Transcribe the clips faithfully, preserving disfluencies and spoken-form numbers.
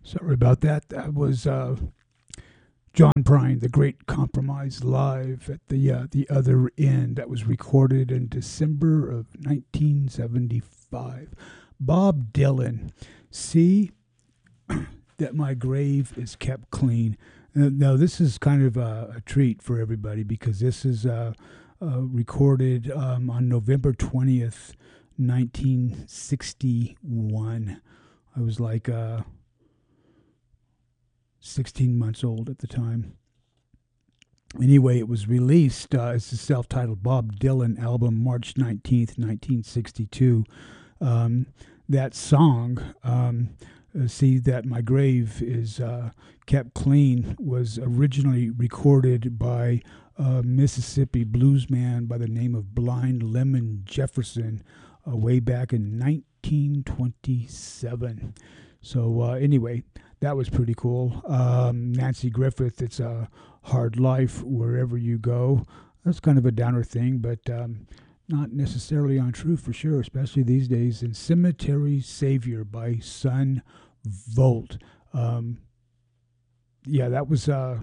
Sorry about that. That was uh, John Prine, The Great Compromise, live at the uh, the other end. That was recorded in December of nineteen seventy-five. Bob Dylan, see that my grave is kept clean. Uh, now, this is kind of a, a treat for everybody because this is uh, uh, recorded um, on November twentieth, nineteen sixty-one. I was like... Uh, sixteen months old at the time. Anyway, it was released uh, as a self-titled Bob Dylan album, March nineteenth, nineteen sixty-two. Um, that song, um, uh, See That My Grave Is uh, Kept Clean, was originally recorded by a Mississippi bluesman by the name of Blind Lemon Jefferson uh, way back in nineteen twenty-seven. So uh, anyway, that was pretty cool. Um, Nancy Griffith, It's a Hard Life Wherever You Go. That's kind of a downer thing, but um, not necessarily untrue for sure, especially these days. And Cemetery Savior by Son Volt. Um, yeah, that was... Uh,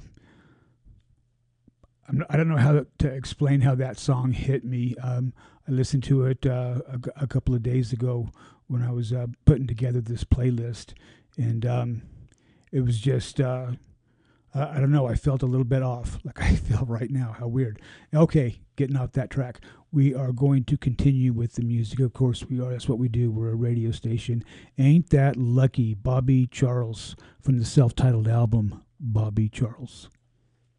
I'm not, I don't know how to explain how that song hit me. Um, I listened to it uh, a, a couple of days ago when I was uh, putting together this playlist, and um, it was just, uh, I don't know, I felt a little bit off, like I feel right now. How weird. Okay, getting off that track. We are going to continue with the music. Of course, we are. That's what we do. We're a radio station. Ain't That Lucky? Bobby Charles from the self-titled album, Bobby Charles.